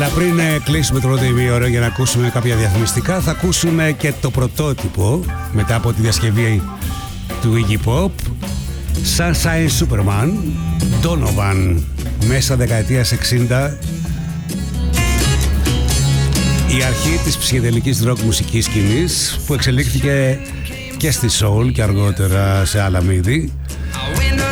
Αλλά πριν κλείσουμε το πρώτο ημίωρο για να ακούσουμε κάποια διαφημιστικά, θα ακούσουμε και το πρωτότυπο μετά από τη διασκευή του Iggy Pop, Sunshine Superman, Donovan, μέσα δεκαετίας 60. Η αρχή της ψυχεδελικής ροκ μουσικής σκηνής που εξελίχθηκε και στη soul και αργότερα σε άλλα μύδι.